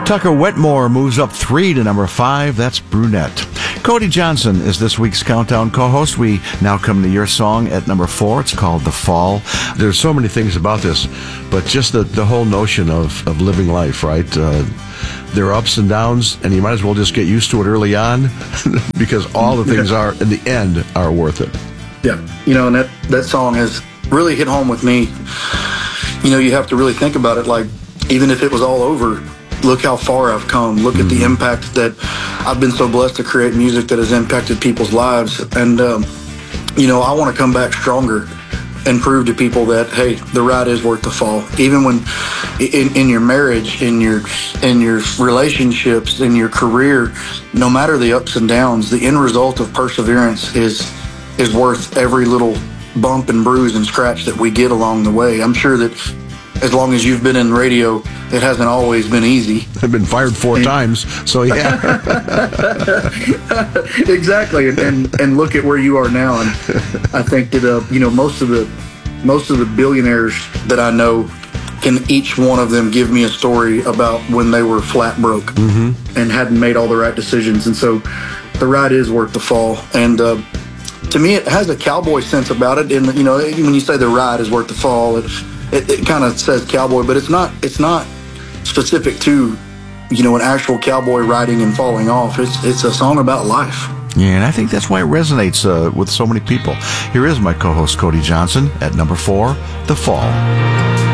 Tucker Wetmore moves up 3 to number 5. That's Brunette. Cody Johnson is this week's Countdown co-host. We now come to your song at number 4. It's called The Fall. There's so many things about this, but just the whole notion of living life, right? There are ups and downs, and you might as well just get used to it early on because all the things are, in the end, are worth it. Yeah, and that song has really hit home with me. You have to really think about it, like, even if it was all over, look how far I've come. Look at the impact that I've been so blessed to create music that has impacted people's lives. And, I want to come back stronger and prove to people that, hey, the ride is worth the fall. Even when in your marriage, in your relationships, in your career, no matter the ups and downs, the end result of perseverance is worth every little bump and bruise and scratch that we get along the way. I'm sure that as long as you've been in radio, it hasn't always been easy. I've been fired 4 times, so yeah. Exactly, and look at where you are now. And I think that most of the billionaires that I know, can each one of them give me a story about when they were flat broke and hadn't made all the right decisions. And so, the ride is worth the fall. And to me, it has a cowboy sense about it. And when you say the ride is worth the fall, it kind of says cowboy, but it's not specific to an actual cowboy riding and falling off. It's a song about life. Yeah, and I think that's why it resonates with so many people. Here is my co-host Cody Johnson at number 4, The Fall.